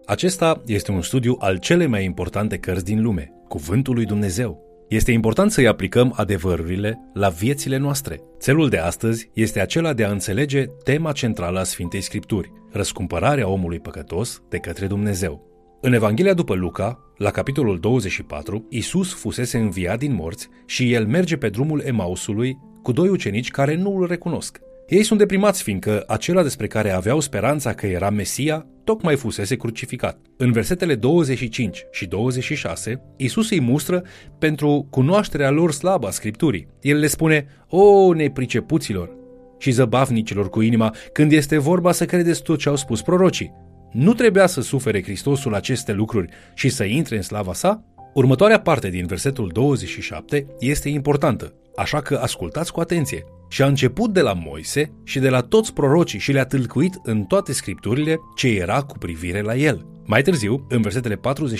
Acesta este un studiu al celei mai importante cărți din lume, Cuvântul lui Dumnezeu. Este important să-i aplicăm adevărurile la viețile noastre. Țelul de astăzi este acela de a înțelege tema centrală a Sfintei Scripturi, răscumpărarea omului păcătos de către Dumnezeu. În Evanghelia după Luca, la capitolul 24, Iisus fusese înviat din morți și el merge pe drumul Emausului cu doi ucenici care nu îl recunosc. Ei sunt deprimați fiindcă acela despre care aveau speranța că era Mesia tocmai fusese crucificat. În versetele 25 și 26, Iisus îi mustră pentru cunoașterea lor slabă a Scripturii. El le spune: "O, nepricepuților și zăbavnicilor cu inima, când este vorba să credeți tot ce au spus prorocii. Nu trebuia să sufere Hristosul aceste lucruri și să intre în slava sa?" Următoarea parte din versetul 27 este importantă, așa că ascultați cu atenție. "Și a început de la Moise și de la toți prorocii și le-a tâlcuit în toate scripturile ce era cu privire la el." Mai târziu, în versetele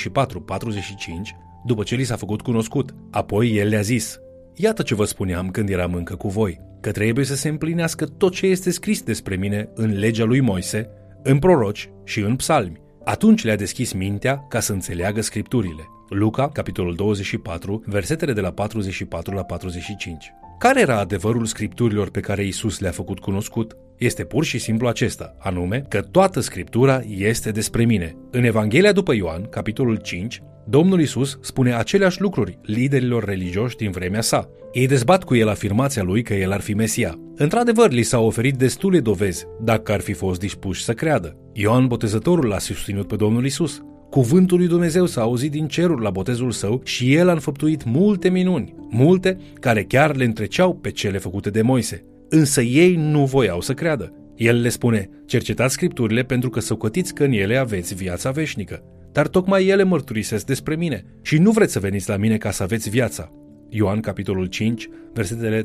44-45, după ce li s-a făcut cunoscut, apoi el le-a zis: "Iată ce vă spuneam când eram încă cu voi, că trebuie să se împlinească tot ce este scris despre mine în legea lui Moise, în proroci și în psalmi." Atunci le-a deschis mintea ca să înțeleagă scripturile. Luca, capitolul 24, versetele de la 44 la 45. Care era adevărul scripturilor pe care Iisus le-a făcut cunoscut? Este pur și simplu acesta, anume că toată scriptura este despre mine. În Evanghelia după Ioan, capitolul 5, Domnul Iisus spune aceleași lucruri liderilor religioși din vremea sa. Ei dezbat cu el afirmația lui că el ar fi Mesia. Într-adevăr, li s-au oferit destule dovezi dacă ar fi fost dispuși să creadă. Ioan Botezătorul l-a susținut pe Domnul Iisus. Cuvântul lui Dumnezeu s-a auzit din ceruri la botezul său și el a înfăptuit multe minuni, multe care chiar le întreceau pe cele făcute de Moise. Însă ei nu voiau să creadă. El le spune: "Cercetați scripturile pentru că socotiți că în ele aveți viața veșnică. Dar tocmai ele mărturisesc despre mine și nu vreți să veniți la mine ca să aveți viața." Ioan, capitolul 5, versetele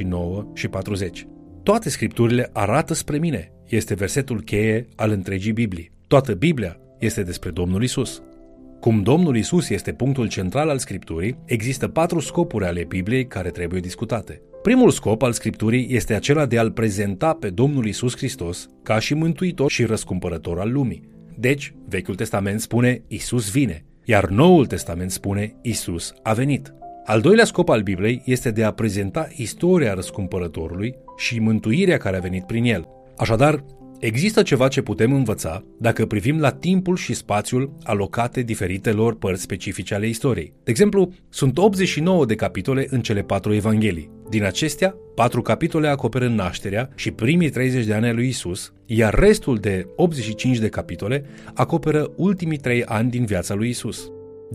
39 și 40. Toate scripturile arată spre mine. Este versetul cheie al întregii Biblii. Toată Biblia este despre Domnul Iisus. Cum Domnul Iisus este punctul central al Scripturii, există 4 scopuri ale Bibliei care trebuie discutate. Primul scop al Scripturii este acela de a-L prezenta pe Domnul Iisus Hristos ca și mântuitor și răscumpărător al lumii. Deci, Vechiul Testament spune Iisus vine, iar Noul Testament spune Iisus a venit. Al doilea scop al Bibliei este de a prezenta istoria răscumpărătorului și mântuirea care a venit prin el. Așadar, există ceva ce putem învăța dacă privim la timpul și spațiul alocate diferitelor părți specifice ale istoriei. De exemplu, sunt 89 de capitole în cele 4 evanghelii. Din acestea, 4 capitole acoperă nașterea și primii 30 de ani ai lui Isus, iar restul de 85 de capitole acoperă ultimii 3 ani din viața lui Isus.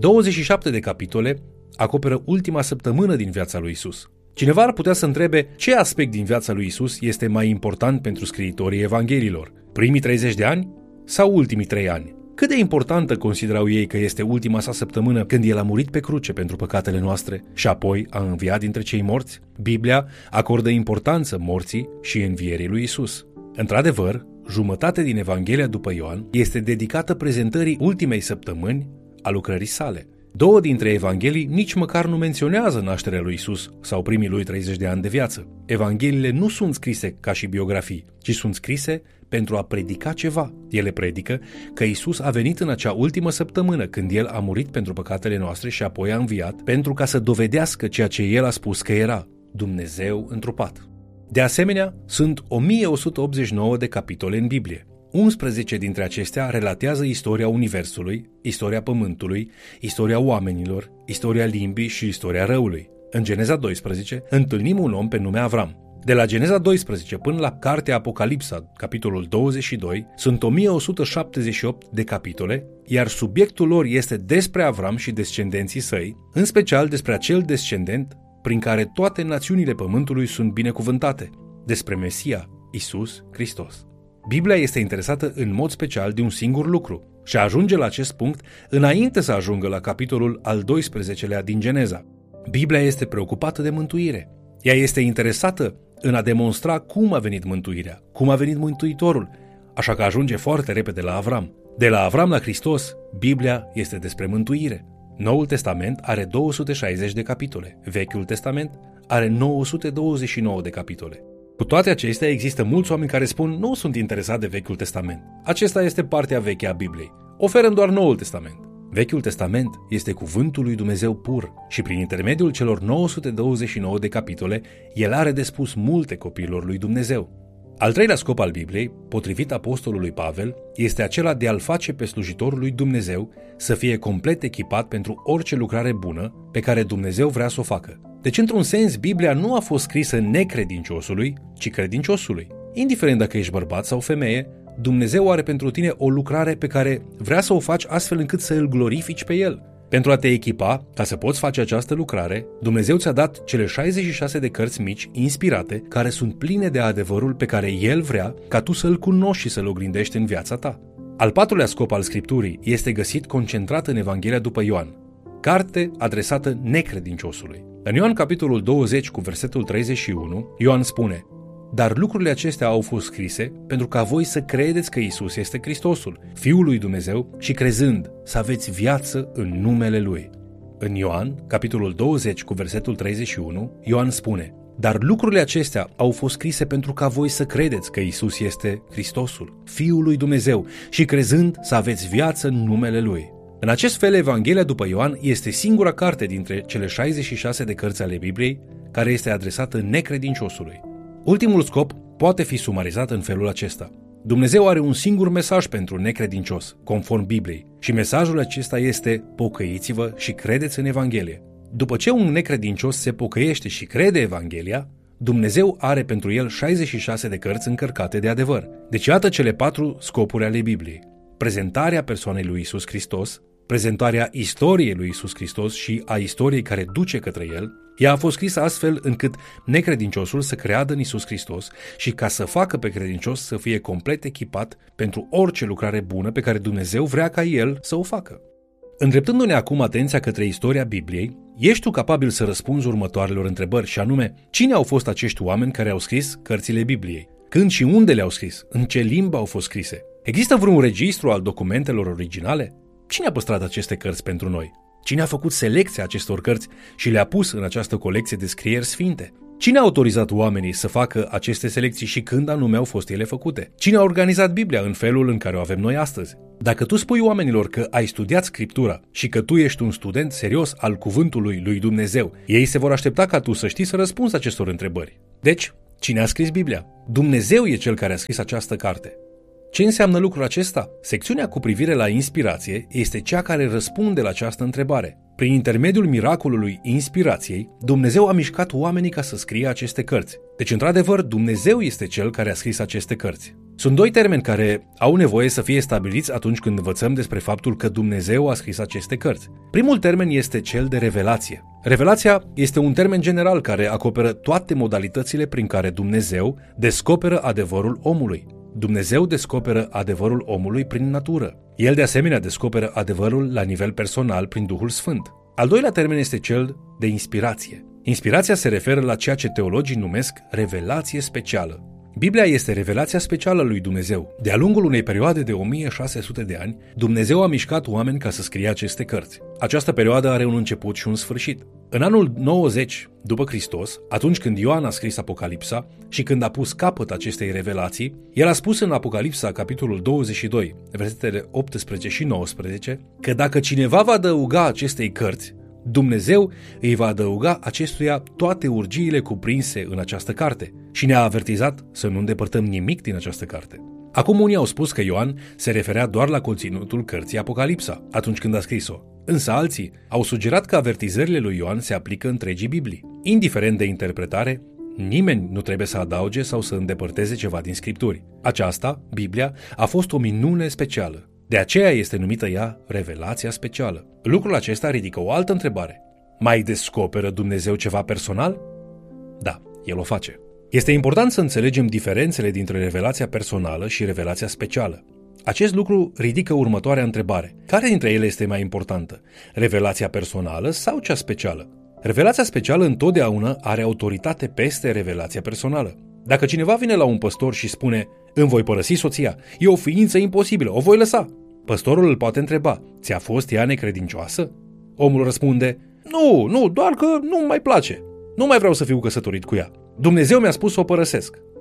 27 de capitole acoperă ultima săptămână din viața lui Isus. Cineva ar putea să întrebe ce aspect din viața lui Isus este mai important pentru scriitorii evanghelilor, primii 30 de ani sau ultimii 3 ani? Cât de importantă considerau ei că este ultima sa săptămână când el a murit pe cruce pentru păcatele noastre și apoi a înviat dintre cei morți? Biblia acordă importanță morții și învierii lui Isus. Într-adevăr, jumătate din Evanghelia după Ioan este dedicată prezentării ultimei săptămâni a lucrării sale. 2 dintre evanghelii nici măcar nu menționează nașterea lui Isus sau primii lui 30 de ani de viață. Evangheliile nu sunt scrise ca și biografii, ci sunt scrise pentru a predica ceva. Ele predică că Isus a venit în acea ultimă săptămână când El a murit pentru păcatele noastre și apoi a înviat pentru ca să dovedească ceea ce El a spus că era, Dumnezeu întrupat. De asemenea, sunt 1189 de capitole în Biblie. 11 dintre acestea relatează istoria Universului, istoria Pământului, istoria oamenilor, istoria limbii și istoria răului. În Geneza 12 întâlnim un om pe nume Avram. De la Geneza 12 până la Cartea Apocalipsa, capitolul 22, sunt 1178 de capitole, iar subiectul lor este despre Avram și descendenții săi, în special despre acel descendent prin care toate națiunile Pământului sunt binecuvântate, despre Mesia, Iisus Hristos. Biblia este interesată în mod special de un singur lucru și ajunge la acest punct înainte să ajungă la capitolul al 12-lea din Geneza. Biblia este preocupată de mântuire. Ea este interesată în a demonstra cum a venit mântuirea, cum a venit Mântuitorul, așa că ajunge foarte repede la Avram. De la Avram la Hristos, Biblia este despre mântuire. Noul Testament are 260 de capitole, Vechiul Testament are 929 de capitole. Cu toate acestea, există mulți oameni care spun nu sunt interesat de Vechiul Testament. Acesta este partea veche a Bibliei. oferăm doar Noul Testament. Vechiul Testament este cuvântul lui Dumnezeu pur și prin intermediul celor 929 de capitole, el are de spus multe copiilor lui Dumnezeu. Al treilea scop al Bibliei, potrivit apostolului Pavel, este acela de a-l face pe slujitorul lui Dumnezeu să fie complet echipat pentru orice lucrare bună pe care Dumnezeu vrea să o facă. Deci, într-un sens, Biblia nu a fost scrisă necredinciosului, ci credinciosului. Indiferent dacă ești bărbat sau femeie, Dumnezeu are pentru tine o lucrare pe care vrea să o faci astfel încât să îl glorifici pe El. Pentru a te echipa, ca să poți face această lucrare, Dumnezeu ți-a dat cele 66 de cărți mici, inspirate, care sunt pline de adevărul pe care El vrea ca tu să-L cunoști și să-L oglindești în viața ta. Al patrulea scop al Scripturii este găsit concentrat în Evanghelia după Ioan, carte adresată necredinciosului. În Ioan capitolul 20 cu versetul 31, Ioan spune: dar lucrurile acestea au fost scrise pentru ca voi să credeți că Iisus este Hristosul, Fiul lui Dumnezeu, și crezând să aveți viață în numele Lui. În Ioan, capitolul 20 cu versetul 31, Ioan spune: dar lucrurile acestea au fost scrise pentru ca voi să credeți că Iisus este Hristosul, Fiul lui Dumnezeu, și crezând să aveți viață în numele Lui. În acest fel, Evanghelia după Ioan este singura carte dintre cele 66 de cărți ale Bibliei care este adresată necredinciosului. Ultimul scop poate fi sumarizat în felul acesta: Dumnezeu are un singur mesaj pentru necredincios, conform Bibliei, și mesajul acesta este: pocăiți-vă și credeți în Evanghelie. După ce un necredincios se pocăiește și crede Evanghelia, Dumnezeu are pentru el 66 de cărți încărcate de adevăr. Deci iată cele 4 scopuri ale Bibliei: prezentarea persoanei lui Iisus Hristos, prezentarea istoriei lui Iisus Hristos și a istoriei care duce către El. Ea a fost scrisă astfel încât necredinciosul să creadă în Iisus Hristos și ca să facă pe credincios să fie complet echipat pentru orice lucrare bună pe care Dumnezeu vrea ca el să o facă. Îndreptându-ne acum atenția către istoria Bibliei, ești tu capabil să răspunzi următoarelor întrebări, și anume: cine au fost acești oameni care au scris cărțile Bibliei? Când și unde le-au scris? În ce limbă au fost scrise? Există vreun registru al documentelor originale? Cine a păstrat aceste cărți pentru noi? Cine a făcut selecția acestor cărți și le-a pus în această colecție de scrieri sfinte? Cine a autorizat oamenii să facă aceste selecții și când anume au fost ele făcute? Cine a organizat Biblia în felul în care o avem noi astăzi? Dacă tu spui oamenilor că ai studiat Scriptura și că tu ești un student serios al cuvântului lui Dumnezeu, ei se vor aștepta ca tu să știi să răspunzi acestor întrebări. Deci, cine a scris Biblia? Dumnezeu e cel care a scris această carte. Ce înseamnă lucrul acesta? Secțiunea cu privire la inspirație este cea care răspunde la această întrebare. Prin intermediul miracolului inspirației, Dumnezeu a mișcat oamenii ca să scrie aceste cărți. Deci, într-adevăr, Dumnezeu este cel care a scris aceste cărți. Sunt 2 termeni care au nevoie să fie stabiliți atunci când învățăm despre faptul că Dumnezeu a scris aceste cărți. Primul termen este cel de revelație. Revelația este un termen general care acoperă toate modalitățile prin care Dumnezeu descoperă adevărul omului. Dumnezeu descoperă adevărul omului prin natură. El de asemenea descoperă adevărul la nivel personal prin Duhul Sfânt. Al doilea termen este cel de inspirație. Inspirația se referă la ceea ce teologii numesc revelație specială. Biblia este revelația specială lui Dumnezeu. De-a lungul unei perioade de 1600 de ani, Dumnezeu a mișcat oameni ca să scrie aceste cărți. Această perioadă are un început și un sfârșit. În anul 90 după Hristos, atunci când Ioan a scris Apocalipsa și când a pus capăt acestei revelații, el a spus în Apocalipsa, capitolul 22, versetele 18 și 19, că dacă cineva va adăuga acestei cărți, Dumnezeu îi va adăuga acestuia toate urgiile cuprinse în această carte și ne-a avertizat să nu îndepărtăm nimic din această carte. Acum unii au spus că Ioan se referea doar la conținutul cărții Apocalipsa atunci când a scris-o, însă alții au sugerat că avertizările lui Ioan se aplică întregii Biblii. Indiferent de interpretare, nimeni nu trebuie să adauge sau să îndepărteze ceva din Scripturi. Aceasta, Biblia, a fost o minune specială. De aceea este numită ea revelația specială. Lucrul acesta ridică o altă întrebare. Mai descoperă Dumnezeu ceva personal? Da, El o face. Este important să înțelegem diferențele dintre revelația personală și revelația specială. Acest lucru ridică următoarea întrebare. Care dintre ele este mai importantă? Revelația personală sau cea specială? Revelația specială întotdeauna are autoritate peste revelația personală. Dacă cineva vine la un păstor și spune: îmi voi părăsi soția, e o ființă imposibilă, o voi lăsa. Păstorul îl poate întreba: ți-a fost ea necredincioasă? Omul răspunde: nu, doar că nu-mi mai place. Nu mai vreau să fiu căsătorit cu ea. Dumnezeu mi-a spus să o părăsesc.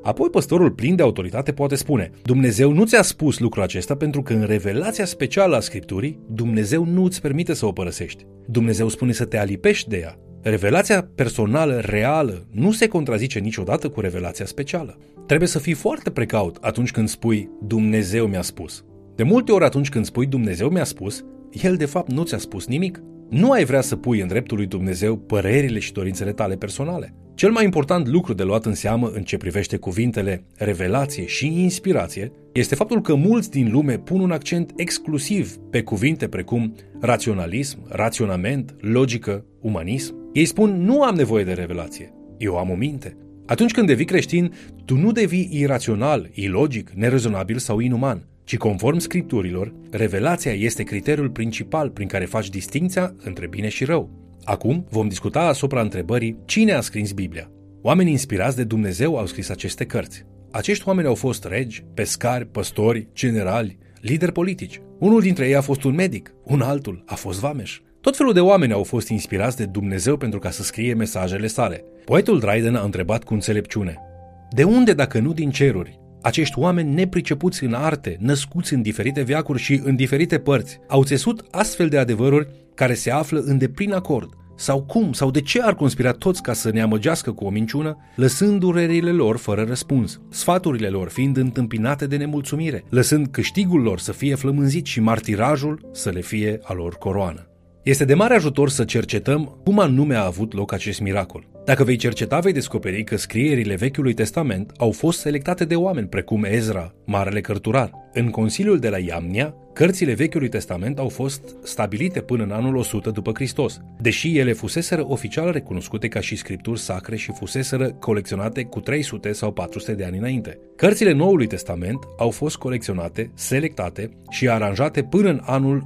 Apoi păstorul plin de autoritate poate spune: Dumnezeu nu ți-a spus lucrul acesta pentru că în revelația specială a Scripturii, Dumnezeu nu îți permite să o părăsești. Dumnezeu spune să te alipești de ea. Revelația personală, reală, nu se contrazice niciodată cu revelația specială. Trebuie să fii foarte precaut atunci când spui Dumnezeu mi-a spus. De multe ori atunci când spui Dumnezeu mi-a spus, El de fapt nu ți-a spus nimic. Nu ai vrea să pui în dreptul lui Dumnezeu părerile și dorințele tale personale. Cel mai important lucru de luat în seamă în ce privește cuvintele revelație și inspirație este faptul că mulți din lume pun un accent exclusiv pe cuvinte precum raționalism, raționament, logică, umanism. Ei spun: nu am nevoie de revelație, eu am o minte. Atunci când devii creștin, tu nu devii irațional, ilogic, nerezonabil sau inuman, ci conform Scripturilor, revelația este criteriul principal prin care faci distincția între bine și rău. Acum vom discuta asupra întrebării: cine a scris Biblia? Oamenii inspirați de Dumnezeu au scris aceste cărți. Acești oameni au fost regi, pescari, păstori, generali, lideri politici. Unul dintre ei a fost un medic, un altul a fost vameș. Tot felul de oameni au fost inspirați de Dumnezeu pentru ca să scrie mesajele sale. Poetul Dryden a întrebat cu înțelepciune: de unde, dacă nu din ceruri, acești oameni nepricepuți în arte, născuți în diferite veacuri și în diferite părți, au țesut astfel de adevăruri care se află în deplin acord? Sau cum, sau de ce ar conspira toți ca să ne amăgească cu o minciună, lăsând durerile lor fără răspuns, sfaturile lor fiind întâmpinate de nemulțumire, lăsând câștigul lor să fie flămânzit și martirajul să le fie a lor coroană? Este de mare ajutor să cercetăm cum anume a avut loc acest miracol. Dacă vei cerceta, vei descoperi că scrierile Vechiului Testament au fost selectate de oameni precum Ezra, marele cărturar. În Conciliul de la Iamnia, cărțile Vechiului Testament au fost stabilite până în anul 100 după Hristos, deși ele fuseseră oficial recunoscute ca și scripturi sacre și fuseseră colecționate cu 300 sau 400 de ani înainte. Cărțile Noului Testament au fost colecționate, selectate și aranjate până în anul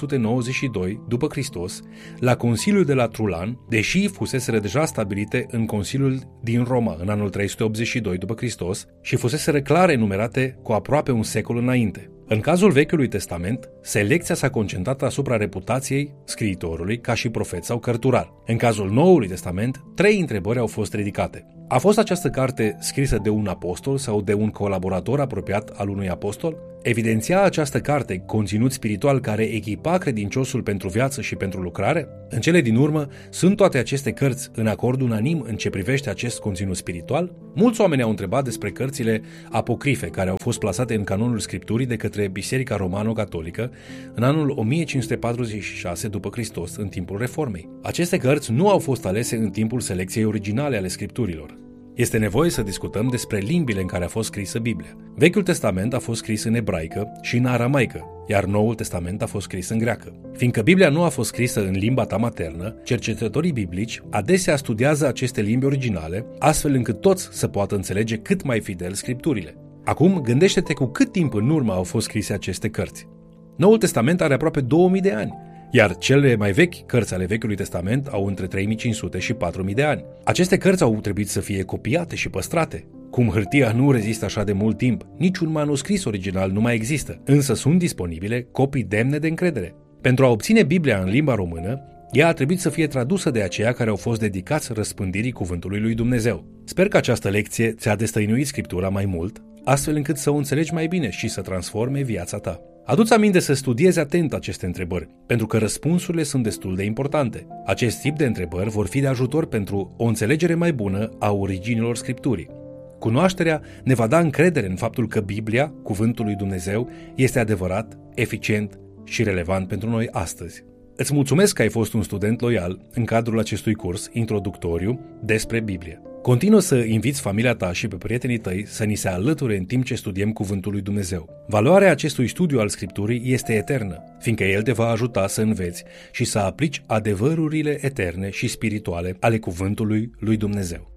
692 după Hristos, la Conciliul de la Trulan, deși fuseseră deja stabilite în Conciliul din Roma în anul 382 după Hristos și fuseseră clar enumerate cu aproape un secol înainte. În cazul Vechiului Testament, selecția s-a concentrat asupra reputației scriitorului ca și profet sau cărturar. În cazul Noului Testament, 3 întrebări au fost ridicate. A fost această carte scrisă de un apostol sau de un colaborator apropiat al unui apostol? Evidenția această carte conținut spiritual care echipa credinciosul pentru viață și pentru lucrare? În cele din urmă, sunt toate aceste cărți în acord unanim în ce privește acest conținut spiritual? Mulți oameni au întrebat despre cărțile apocrife care au fost plasate în canonul Scripturii de către Biserica Romano-Catolică în anul 1546 după Hristos, în timpul Reformei. Aceste cărți nu au fost alese în timpul selecției originale ale Scripturilor. Este nevoie să discutăm despre limbile în care a fost scrisă Biblia. Vechiul Testament a fost scris în ebraică și în aramaică, iar Noul Testament a fost scris în greacă. Fiindcă Biblia nu a fost scrisă în limba ta maternă, cercetătorii biblici adesea studiază aceste limbi originale, astfel încât toți să poată înțelege cât mai fidel Scripturile. Acum, gândește-te cu cât timp în urmă au fost scrise aceste cărți. Noul Testament are aproape 2000 de ani, iar cele mai vechi cărți ale Vechiului Testament au între 3500 și 4000 de ani. Aceste cărți au trebuit să fie copiate și păstrate. Cum hârtia nu rezistă așa de mult timp, niciun manuscris original nu mai există, însă sunt disponibile copii demne de încredere. Pentru a obține Biblia în limba română, ea a trebuit să fie tradusă de aceia care au fost dedicați răspândirii cuvântului lui Dumnezeu. Sper că această lecție ți-a destăinuit Scriptura mai mult, astfel încât să o înțelegi mai bine și să transforme viața ta. Adu-ți aminte să studiezi atent aceste întrebări, pentru că răspunsurile sunt destul de importante. Acest tip de întrebări vor fi de ajutor pentru o înțelegere mai bună a originilor Scripturii. Cunoașterea ne va da încredere în faptul că Biblia, cuvântul lui Dumnezeu, este adevărat, eficient și relevant pentru noi astăzi. Îți mulțumesc că ai fost un student loial în cadrul acestui curs introductoriu despre Biblie. Continuă să inviți familia ta și pe prietenii tăi să ni se alăture în timp ce studiem Cuvântul lui Dumnezeu. Valoarea acestui studiu al Scripturii este eternă, fiindcă el te va ajuta să înveți și să aplici adevărurile eterne și spirituale ale Cuvântului lui Dumnezeu.